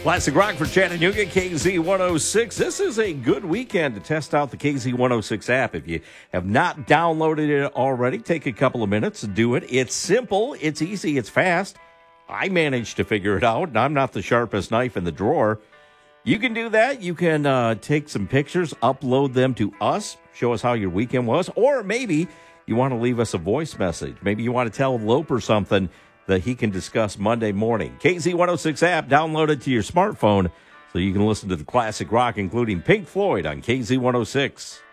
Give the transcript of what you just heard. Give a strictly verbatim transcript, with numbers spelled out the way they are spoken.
Classic Rock for Chattanooga, K Z one oh six. This is a good weekend to test out the K Z one oh six app. If you have not downloaded it already, take a couple of minutes to do it. It's simple, it's easy, it's fast. I managed to figure it out, and I'm not the sharpest knife in the drawer. You can do that. You can uh, take some pictures, upload them to us, show us how your weekend was, or maybe you want to leave us a voice message. Maybe you want to tell Loper something that he can discuss Monday morning. K Z one oh six app, download it to your smartphone so you can listen to the classic rock, including Pink Floyd on K Z one oh six.